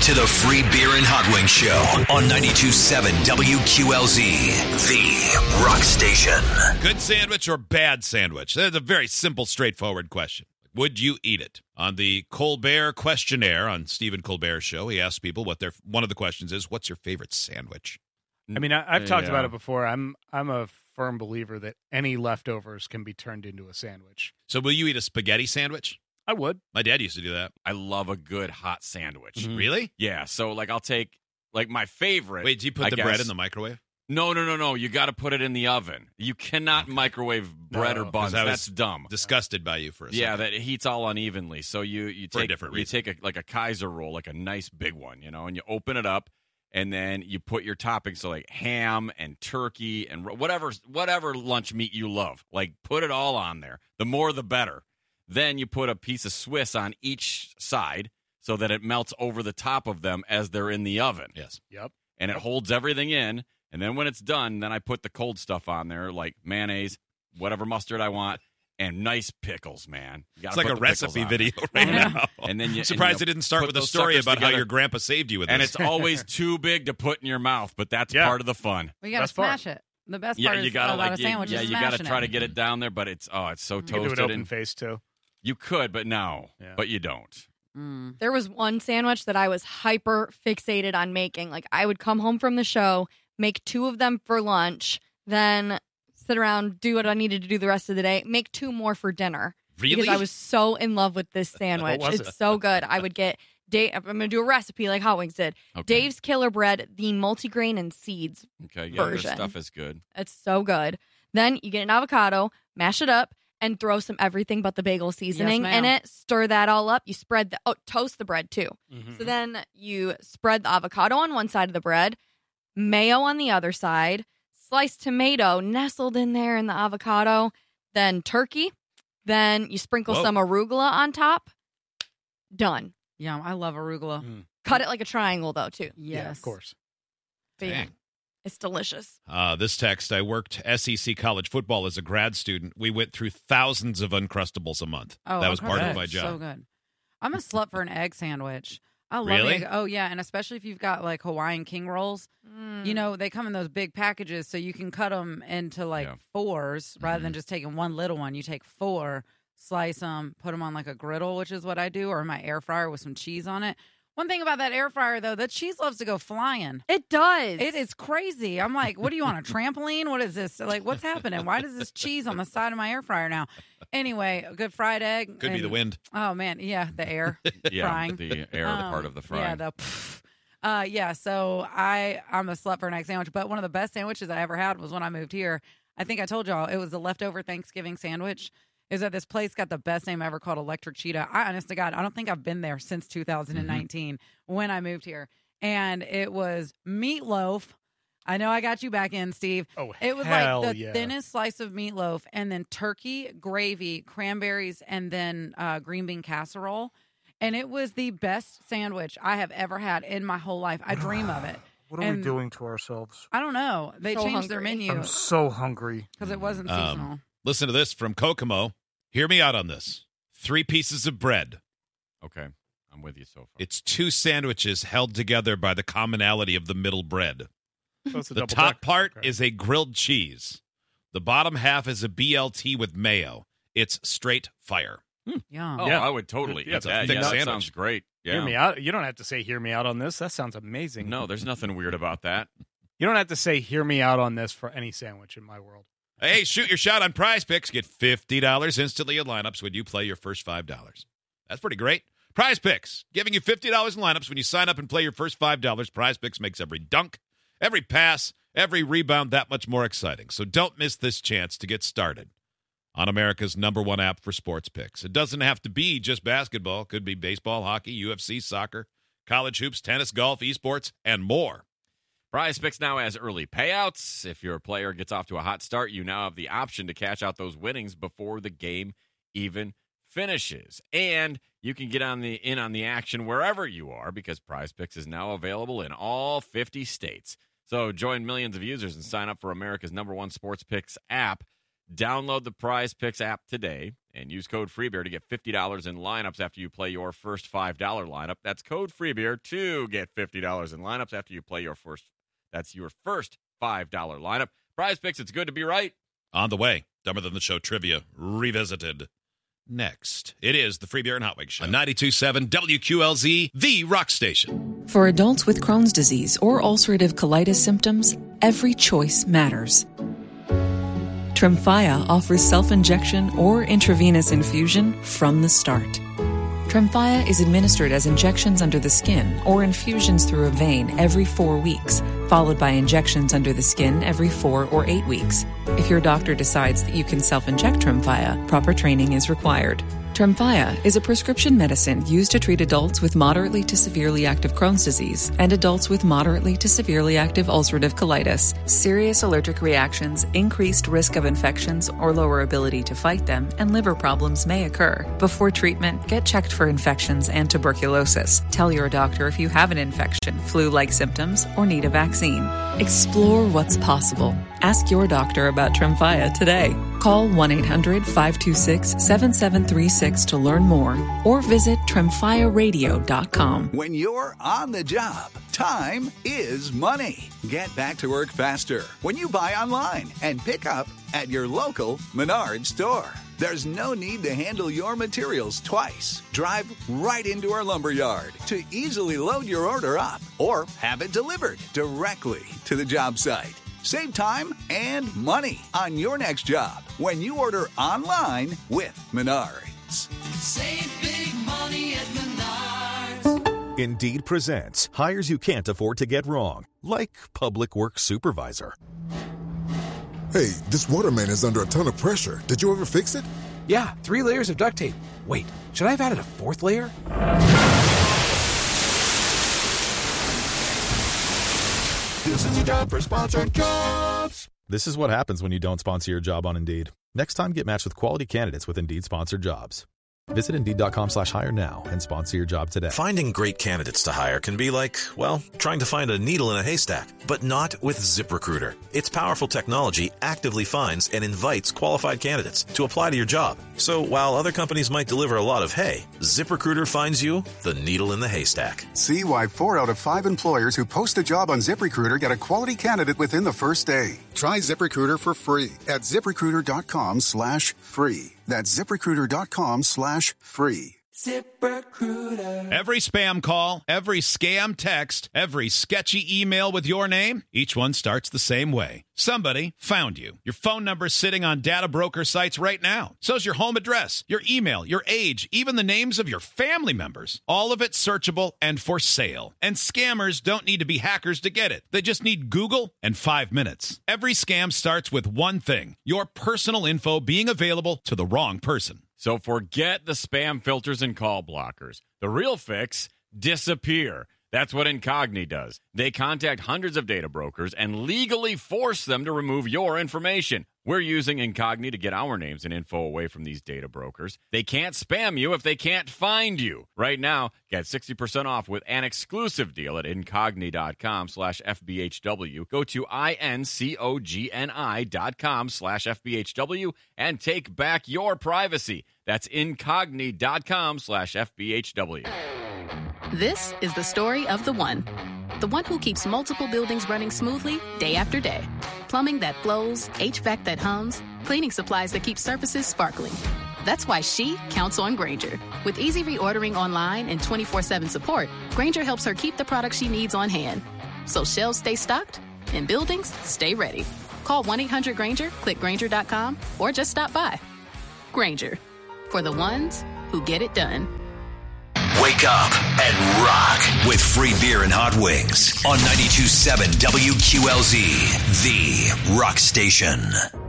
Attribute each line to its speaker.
Speaker 1: to the Free Beer and Hot Wings Show on 92.7 WQLZ, the rock station.
Speaker 2: Good sandwich or bad sandwich? That's a very simple, straightforward question. Would you eat it? On the Colbert questionnaire on Stephen Colbert's show, he asked people one of the questions is, what's your favorite sandwich?
Speaker 3: I mean, I've talked about it before. I'm a firm believer that any leftovers can be turned into a sandwich.
Speaker 2: So will you eat a spaghetti sandwich?
Speaker 3: I would.
Speaker 2: My dad used to do that.
Speaker 4: I love a good hot sandwich.
Speaker 2: Mm-hmm. Really?
Speaker 4: Yeah. So, I'll take, my favorite.
Speaker 2: Wait, do you put the bread in the microwave?
Speaker 4: No. You got to put it in the oven. You cannot microwave bread or buns. That's dumb.
Speaker 2: Disgusted by you for a second.
Speaker 4: Yeah, that heats all unevenly. So you take a Kaiser roll, like a nice big one, and you open it up, and then you put your toppings, so like ham and turkey and whatever lunch meat you love. Put it all on there. The more, the better. Then you put a piece of Swiss on each side so that it melts over the top of them as they're in the oven.
Speaker 2: Yes.
Speaker 3: Yep.
Speaker 4: And it holds everything in. And then when it's done, then I put the cold stuff on there, like mayonnaise, whatever mustard I want, and nice pickles, man.
Speaker 2: It's like a recipe video right now.
Speaker 4: And then
Speaker 2: I'm surprised it didn't start with a story about how your grandpa saved you with this.
Speaker 4: And it's always too big to put in your mouth, but that's part of the fun.
Speaker 5: We got to smash it. The best part about a sandwich is
Speaker 4: you got to try to get it down there, but it's so toasted.
Speaker 3: You can do it open face, too.
Speaker 4: You could, but no. Yeah. But you don't.
Speaker 5: There was one sandwich that I was hyper fixated on making. I would come home from the show, make 2 of them for lunch, then sit around, do what I needed to do the rest of the day, make 2 more for dinner.
Speaker 2: Really?
Speaker 5: Because I was so in love with this sandwich. It's so good. I would get I'm going to do a recipe like Hot Wings did. Okay. Dave's Killer Bread, the multigrain and seeds version.
Speaker 4: This stuff is good.
Speaker 5: It's so good. Then you get an avocado, mash it up, and throw some everything but the bagel seasoning in it. Stir that all up. You spread toast the bread too. Mm-hmm. So then you spread the avocado on one side of the bread, mayo on the other side, sliced tomato nestled in there in the avocado, then turkey. Then you sprinkle some arugula on top. Done.
Speaker 6: Yum. I love arugula.
Speaker 5: Cut it like a triangle though too.
Speaker 6: Yes.
Speaker 3: Yeah, of course.
Speaker 5: Yeah. It's delicious.
Speaker 2: This text, I worked SEC college football as a grad student. We went through thousands of Uncrustables a month.
Speaker 6: Oh,
Speaker 2: that was part of my job.
Speaker 6: So good. I'm a slut for an egg sandwich. I love
Speaker 2: really?
Speaker 6: Egg. Oh, yeah. And especially if you've got Hawaiian king rolls. They come in those big packages, so you can cut them into 4s rather than just taking one little one. You take 4, slice them, put them on a griddle, which is what I do, or my air fryer with some cheese on it. One thing about that air fryer, though, that cheese loves to go flying.
Speaker 5: It does.
Speaker 6: It is crazy. I'm like, what are you on, a trampoline? What is this? What's happening? Why does this cheese on the side of my air fryer now? Anyway, a good fried egg.
Speaker 2: Could be the wind.
Speaker 6: Oh, man. Yeah, the air frying.
Speaker 4: The air, the part of the frying.
Speaker 6: Yeah, so I'm a slut for an egg sandwich. But one of the best sandwiches I ever had was when I moved here. I think I told y'all it was the leftover Thanksgiving sandwich. Is that this place got the best name ever called Electric Cheetah. Honest to God, I don't think I've been there since 2019 when I moved here. And it was meatloaf. I know I got you back in, Steve.
Speaker 3: Oh,
Speaker 6: it was the thinnest slice of meatloaf, and then turkey, gravy, cranberries, and then green bean casserole. And it was the best sandwich I have ever had in my whole life. I dream of it.
Speaker 3: What are we doing to ourselves?
Speaker 6: I don't know. They changed their menu.
Speaker 3: I'm so hungry.
Speaker 6: Because it wasn't seasonal.
Speaker 2: Listen to this from Kokomo. Hear me out on this. 3 pieces of bread.
Speaker 4: Okay. I'm with you so far.
Speaker 2: It's 2 sandwiches held together by the commonality of the middle bread.
Speaker 3: So
Speaker 2: the top part is a grilled cheese. The bottom half is a BLT with mayo. It's straight fire.
Speaker 6: Yum.
Speaker 4: Oh, yeah. I would totally eat that. That sounds great. Yeah.
Speaker 3: Hear me out. You don't have to say hear me out on this. That sounds amazing.
Speaker 4: No, there's nothing weird about that.
Speaker 3: You don't have to say hear me out on this for any sandwich in my world.
Speaker 2: Hey, shoot your shot on Prize Picks. Get $50 instantly in lineups when you play your first $5. That's pretty great. Prize Picks, giving you $50 in lineups when you sign up and play your first $5. Prize Picks makes every dunk, every pass, every rebound that much more exciting. So don't miss this chance to get started on America's #1 app for sports picks. It doesn't have to be just basketball. It could be baseball, hockey, UFC, soccer, college hoops, tennis, golf, esports, and more.
Speaker 4: Prize Picks now has early payouts. If your player gets off to a hot start, you now have the option to cash out those winnings before the game even finishes. And you can get in on the action wherever you are because Prize Picks is now available in all 50 states. So join millions of users and sign up for America's #1 sports picks app. Download the Prize Picks app today and use code FREEBEER to get $50 in lineups after you play your first $5 lineup. That's code FREEBEER to get $50 in lineups after you play your first $5 lineup. Prize Picks, it's good to be right.
Speaker 2: On the way, Dumber Than the Show trivia revisited. Next, it is the Free Beer and Hot Wings Show on 92.7 WQLZ, the rock station.
Speaker 7: For adults with Crohn's disease or ulcerative colitis symptoms, every choice matters. Tremfya offers self-injection or intravenous infusion from the start. Tremfya is administered as injections under the skin or infusions through a vein every 4 weeks, followed by injections under the skin every 4 or 8 weeks. If your doctor decides that you can self-inject Tremfya, proper training is required. Tremfya is a prescription medicine used to treat adults with moderately to severely active Crohn's disease and adults with moderately to severely active ulcerative colitis. Serious allergic reactions, increased risk of infections or lower ability to fight them, and liver problems may occur. Before treatment, get checked for infections and tuberculosis. Tell your doctor if you have an infection, flu-like symptoms, or need a vaccine. Explore what's possible. Ask your doctor about Tremfya today. Call 1-800-526-7736 to learn more or visit TremfyaRadio.com.
Speaker 8: When you're on the job, time is money. Get back to work faster when you buy online and pick up at your local Menards store. There's no need to handle your materials twice. Drive right into our lumberyard to easily load your order up or have it delivered directly to the job site. Save time and money on your next job when you order online with Menards.
Speaker 9: Save big money at Menards.
Speaker 10: Indeed presents hires you can't afford to get wrong, like public works supervisor.
Speaker 11: Hey, this waterman is under a ton of pressure. Did you ever fix it?
Speaker 12: Yeah, 3 layers of duct tape. Wait, should I have added a 4th layer?
Speaker 11: This is your job for sponsored jobs.
Speaker 10: This is what happens when you don't sponsor your job on Indeed. Next time, get matched with quality candidates with Indeed sponsored jobs. Visit Indeed.com/hire now and sponsor your job today.
Speaker 13: Finding great candidates to hire can be like, well, trying to find a needle in a haystack, but not with ZipRecruiter. Its powerful technology actively finds and invites qualified candidates to apply to your job. So while other companies might deliver a lot of hay, ZipRecruiter finds you the needle in the haystack.
Speaker 14: See why 4 out of 5 employers who post a job on ZipRecruiter get a quality candidate within the first day. Try ZipRecruiter for free at ZipRecruiter.com/free. That's ZipRecruiter.com/free.
Speaker 9: ZipRecruiter.
Speaker 2: Every spam call, every scam text, every sketchy email with your name, each one starts the same way. Somebody found you. Your phone number's sitting on data broker sites right now. So's your home address, your email, your age, even the names of your family members. All of it searchable and for sale. And scammers don't need to be hackers to get it. They just need Google and 5 minutes. Every scam starts with one thing: your personal info being available to the wrong person.
Speaker 4: So forget the spam filters and call blockers. The real fix: disappear. That's what Incogni does. They contact hundreds of data brokers and legally force them to remove your information. We're using Incogni to get our names and info away from these data brokers. They can't spam you if they can't find you. Right now, get 60% off with an exclusive deal at Incogni.com/FBHW. Go to INCOGNI.com/FBHW and take back your privacy. That's Incogni.com/FBHW.
Speaker 15: This is the story of the one who keeps multiple buildings running smoothly day after day. Plumbing that flows, HVAC that hums, cleaning supplies that keep surfaces sparkling. That's why she counts on Grainger. With easy reordering online and 24/7 support, Grainger helps her keep the products she needs on hand. So shelves stay stocked and buildings stay ready. Call 1-800-GRAINGER, click Grainger.com, or just stop by. Grainger, for the ones who get it done.
Speaker 1: Wake up and rock with Free Beer and Hot Wings on 92.7 WQLZ, the rock station.